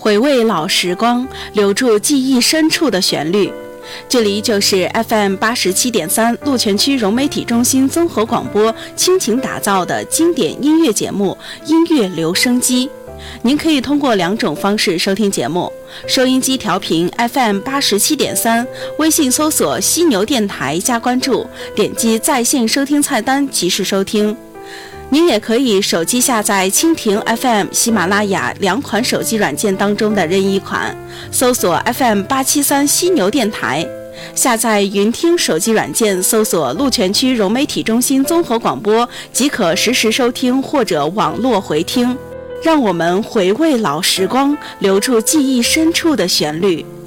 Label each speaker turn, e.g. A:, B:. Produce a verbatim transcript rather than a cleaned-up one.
A: 回味老时光，留住记忆深处的旋律。这里就是 F M 八十七点三鹿泉区融媒体中心综合广播倾情打造的经典音乐节目《音乐留声机》。您可以通过两种方式收听节目：收音机调频 F M 八十七点三，微信搜索犀牛电台加关注，点击在线收听菜单及时收听。您也可以手机下载蜻蜓 F M、喜马拉雅两款手机软件当中的任意一款，搜索 F M 八七三犀牛电台，下载云听手机软件，搜索鹿泉区融媒体中心综合广播，即可实时收听或者网络回听。让我们回味老时光，留住记忆深处的旋律。